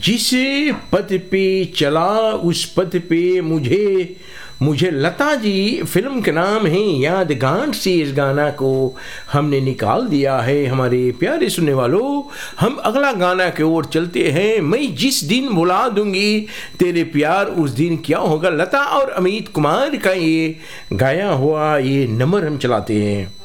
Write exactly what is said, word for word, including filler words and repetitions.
जिस पथ पे चला उस पथ पे मुझे मुझे लता जी फिल्म के नाम है यादगार से इस गाना को हमने निकाल दिया है। हमारे प्यारे सुनने वालों, हम अगला गाना की ओर चलते हैं। मैं जिस दिन बुला दूंगी तेरे प्यार उस दिन क्या होगा, लता और अमित कुमार का ये गाया हुआ ये नंबर हम चलाते हैं।